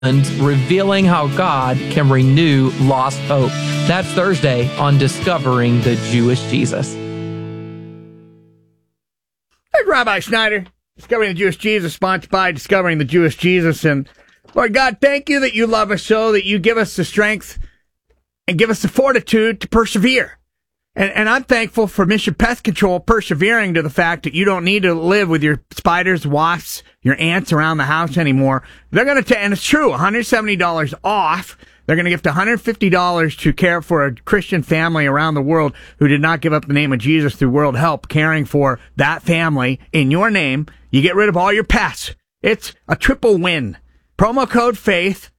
revealing how God can renew lost hope. That's Thursday on Discovering the Jewish Jesus. Hey, Rabbi Schneider, Discovering the Jewish Jesus, sponsored by Discovering the Jewish Jesus. And Lord God, thank you that you love us so, that you give us the strength and give us the fortitude to persevere. And I'm thankful for Mission Pest Control persevering to the fact that you don't need to live with your spiders, wasps, your ants around the house anymore. They're going to, and it's true, $170 off. They're going to gift $150 to care for a Christian family around the world who did not give up the name of Jesus through World Help, caring for that family in your name. You get rid of all your pests. It's a triple win. Promo code FAITH,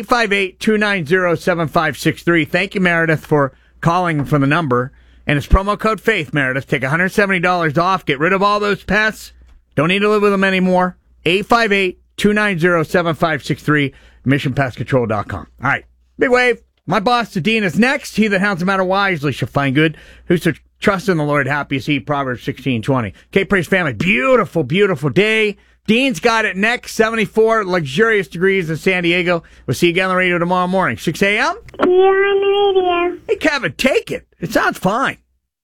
858-290-7563. Thank you, Meredith, for calling from the number. And it's promo code FAITH, Meredith. Take $170 off. Get rid of all those pests. Don't need to live with them anymore. 858-290-7563, missionpestcontrol.com. All right. Big wave. My boss, the Dean, is next. He that hounds no matter wisely shall find good. Who's to trust in the Lord, happy is he. Proverbs 16:20. K-Praise family. Beautiful, beautiful day. Dean's got it next. 74 luxurious degrees in San Diego. We'll see you again on the radio tomorrow morning. 6 a.m. See you on the radio. Hey, Kevin, take it. It sounds fine.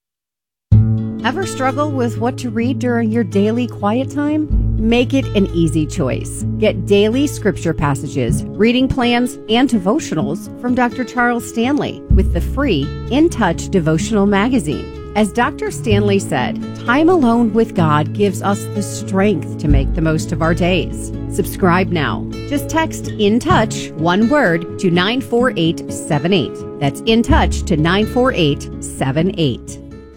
Ever struggle with what to read during your daily quiet time? Make it an easy choice. Get daily scripture passages, reading plans, and devotionals from Dr. Charles Stanley with the free In Touch devotional magazine. As Dr. Stanley said, time alone with God gives us the strength to make the most of our days. Subscribe now. Just text In Touch, one word, to 94878. That's In Touch to 94878.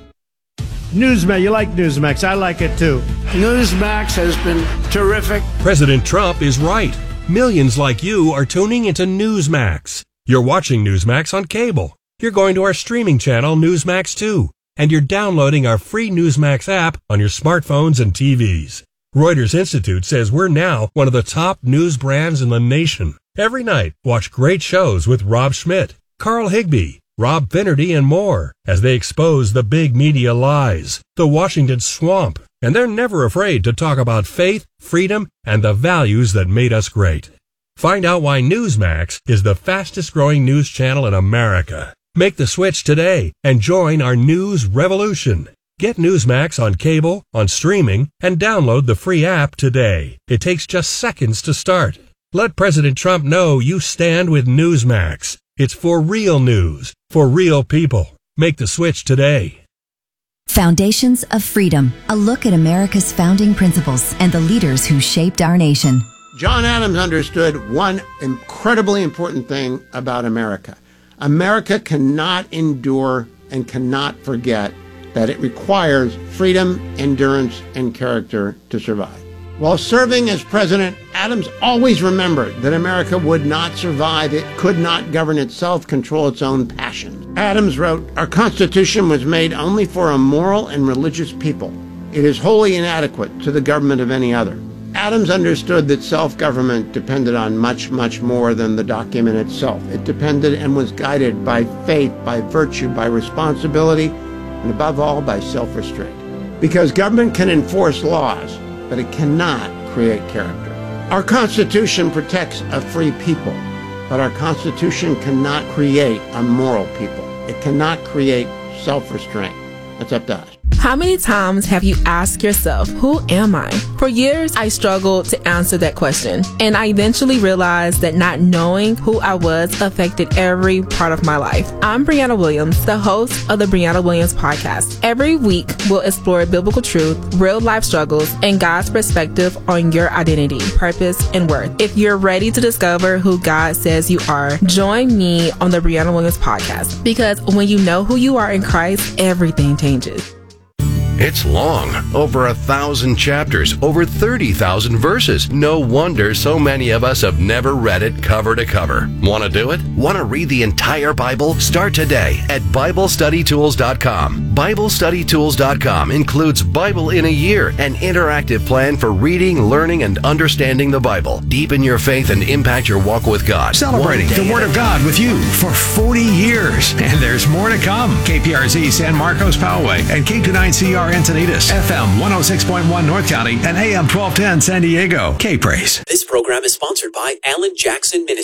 Newsmax, you like Newsmax. I like it too. Newsmax has been terrific. President Trump is right. Millions like you are tuning into Newsmax. You're watching Newsmax on cable. You're going to our streaming channel, Newsmax 2. And you're downloading our free Newsmax app on your smartphones and TVs. Reuters Institute says we're now one of the top news brands in the nation. Every night, watch great shows with Rob Schmidt, Carl Higbie, Rob Finnerty, and more as they expose the big media lies, the Washington swamp, and they're never afraid to talk about faith, freedom, and the values that made us great. Find out why Newsmax is the fastest growing news channel in America. Make the switch today and join our news revolution. Get Newsmax on cable, on streaming, and download the free app today. It takes just seconds to start. Let President Trump know you stand with Newsmax. It's for real news, for real people. Make the switch today. Foundations of Freedom, a look at America's founding principles and the leaders who shaped our nation. John Adams understood one incredibly important thing about America. America cannot endure and cannot forget that it requires freedom, endurance, and character to survive. While serving as president, Adams always remembered that America would not survive. It could not govern itself, control its own passions. Adams wrote, "Our Constitution was made only for a moral and religious people. It is wholly inadequate to the government of any other." Adams understood that self-government depended on much, much more than the document itself. It depended and was guided by faith, by virtue, by responsibility, and above all, by self-restraint. Because government can enforce laws, but it cannot create character. Our Constitution protects a free people, but our Constitution cannot create a moral people. It cannot create self-restraint. That's up to us. How many times have you asked yourself, who am I? For years, I struggled to answer that question, and I eventually realized that not knowing who I was affected every part of my life. I'm Brianna Williams, the host of the Brianna Williams Podcast. Every week, we'll explore biblical truth, real life struggles, and God's perspective on your identity, purpose, and worth. If you're ready to discover who God says you are, join me on the Brianna Williams Podcast, because when you know who you are in Christ, everything changes. It's long, over 1,000 chapters, over 30,000 verses. No wonder so many of us have never read it cover to cover. Want to do it? Want to read the entire Bible? Start today at BibleStudyTools.com. BibleStudyTools.com includes Bible in a Year, an interactive plan for reading, learning, and understanding the Bible. Deepen your faith and impact your walk with God. Celebrating the Word of God with you for 40 years. And there's more to come. KPRZ San Marcos Poway and K29CR KPR Encinitas, FM 106.1 North County, and AM 1210 San Diego. K-Praise. This program is sponsored by Alan Jackson Ministries.